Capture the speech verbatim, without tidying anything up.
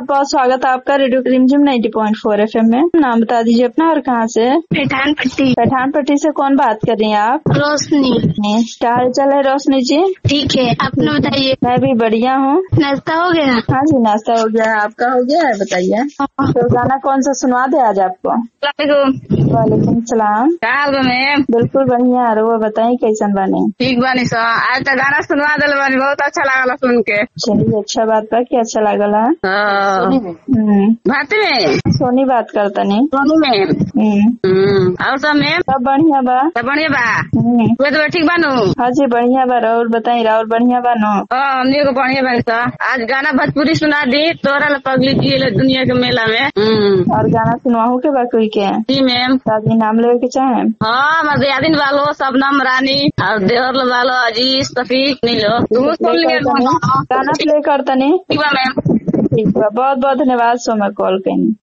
बहुत स्वागत है आपका रेडियो रिमझिम नाइन्टी पॉइंट फोर एफएम में। नाम बता दीजिए अपना और कहाँ से? पैठान पट्टी। पैठान पट्टी से कौन बात कर रही हैं आप? रोशनी। क्या हाल चाल है रोशनी जी? ठीक है, अपना बताइए। मैं भी बढ़िया हूँ। नाश्ता हो गया? हाँ जी नाश्ता हो गया है, आपका हो गया है? बताइए तो गाना कौन सा सुनवा दे आज आपको? वालेकुम सलाम। क्या हाल बने? बिल्कुल बढ़िया। वो बताइए कैसन बने? ठीक बनी सो। आज तो गाना सुनवा दिल बनी, बहुत अच्छा लागल सुन के। चलिए अच्छा बात बा कि अच्छा लागल है। भाती में सोनी बात करता नहीं। सोनी में हम्म और सब में सब बढ़िया बा। सब बढ़िया बा। हम्म वे तो ठीक बानू? हाँ जी बढ़िया बा। राहुल बताई राहुल बढ़िया बानो? हाँ हमने को बढ़िया बनी सो। आज गाना भोजपुरी सुना दी तोरा ला पगली जी दुनिया के मेला में। और गाना सुनवाहू के बा कोई के? जी मैम। शादी नाम लेवे के चाहे? हाँ मदियादिन वालो सबनम रानी और देवर वालो अजीज तफीक नीलो सुन लिए गाना प्ले करता नहीं। ठीक बा मैम। ठीक बा, बहुत बहुत धन्यवाद सो मैं कॉल करी।